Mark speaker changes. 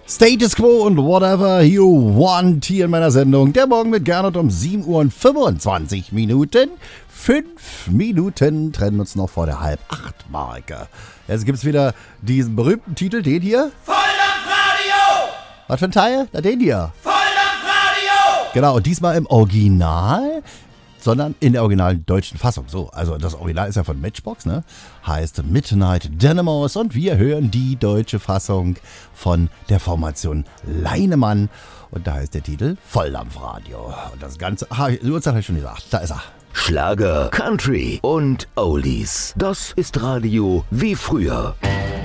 Speaker 1: Status Quo und Whatever You Want hier in meiner Sendung. Der Morgen mit Gernot um 7 Uhr und 25 Minuten. 5 Minuten trennen uns noch vor der Halb-8-Marke. Jetzt gibt es wieder diesen berühmten Titel, den hier.
Speaker 2: Volldampfradio!
Speaker 1: Was für ein Teil? Na, den hier.
Speaker 2: Volldampfradio!
Speaker 1: Genau, und diesmal im Original, sondern in der originalen deutschen Fassung. So, also das Original ist ja von Matchbox, ne? Heißt Midnight Dynamos und wir hören die deutsche Fassung von der Formation Leinemann und da heißt der Titel Volldampfradio. Und das Ganze, die Uhrzeit habe ich schon gesagt, da ist er.
Speaker 3: Schlager, Country und Oldies. Das ist Radio wie früher.